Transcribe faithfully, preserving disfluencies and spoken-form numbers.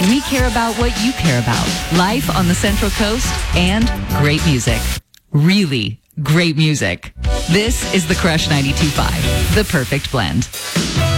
We care about what you care about. Life on the Central Coast and great music. Really great music. This is the Crush ninety-two point five, the perfect blend.